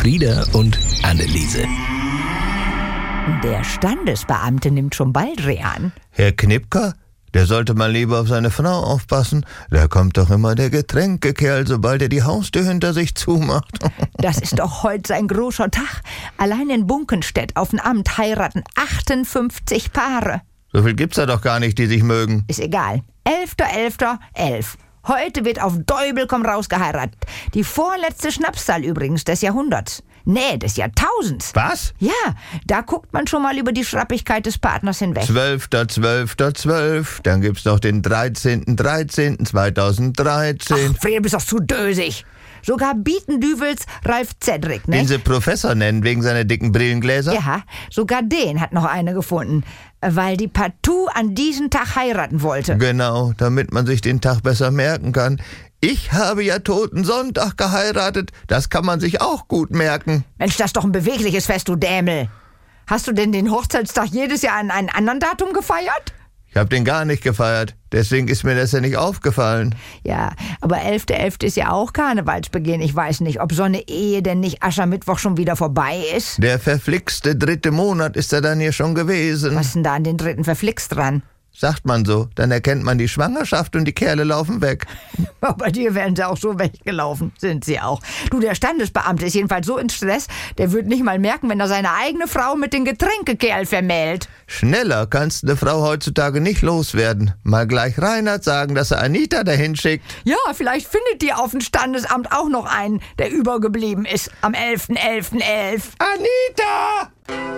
Frieda und Anneliese. Der Standesbeamte nimmt schon Baldrian. Herr Knipker, der sollte mal lieber auf seine Frau aufpassen. Da kommt doch immer der Getränkekerl, sobald er die Haustür hinter sich zumacht. Das ist doch heute sein großer Tag. Allein in Bunkenstedt auf dem Amt heiraten 58 Paare. So viel gibt's da doch gar nicht, die sich mögen. Ist egal. 11.11.11. Heute wird auf Däubel komm raus geheiratet. Die vorletzte Schnapszahl übrigens des Jahrhunderts. Nee, des Jahrtausends. Was? Ja, da guckt man schon mal über die Schrappigkeit des Partners hinweg. 12.12.12. Dann gibt's noch den 13.13.2013. Ach, Frieda, bist doch zu dösig. Sogar Bietendüvels Ralf Zedrick, ne? Den sie Professor nennen, wegen seiner dicken Brillengläser? Ja, sogar den hat noch eine gefunden, weil die partout an diesen Tag heiraten wollte. Genau, damit man sich den Tag besser merken kann. Ich habe ja Toten Sonntag geheiratet. Das kann man sich auch gut merken. Mensch, das ist doch ein bewegliches Fest, du Dämel. Hast du denn den Hochzeitstag jedes Jahr an einem anderen Datum gefeiert? Ich habe den gar nicht gefeiert. Deswegen ist mir das ja nicht aufgefallen. Ja, aber 11.11. ist ja auch Karnevalsbeginn. Ich weiß nicht, ob so eine Ehe denn nicht Aschermittwoch schon wieder vorbei ist. Der verflixte 3. Monat ist er dann hier schon gewesen. Was ist denn da an den 3. verflixt dran? Sagt man so. Dann erkennt man die Schwangerschaft und die Kerle laufen weg. Bei dir wären sie auch so weggelaufen, sind sie auch. Du, der Standesbeamte ist jedenfalls so in Stress, der wird nicht mal merken, wenn er seine eigene Frau mit dem Getränkekerl vermählt. Schneller kannst eine Frau heutzutage nicht loswerden. Mal gleich Reinhard sagen, dass er Anita dahin schickt. Ja, vielleicht findet die auf dem Standesamt auch noch einen, der übergeblieben ist am 11.11.11. Anita!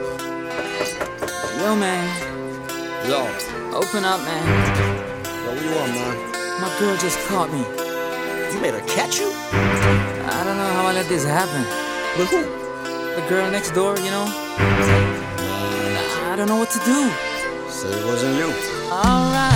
Yo, man. Yo. Open up, man. Yo, what you want, man? My girl just caught me. You made her catch you? I don't know how I let this happen. With who? The girl next door, you know? I don't know what to do. Say it wasn't you. All right.